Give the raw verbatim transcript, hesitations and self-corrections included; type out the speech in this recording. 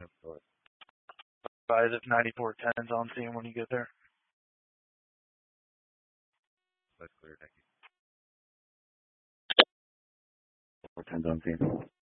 Of course. Advise if ninety-four tens on scene when you get there. That's clear. Thank you. Tens on scene.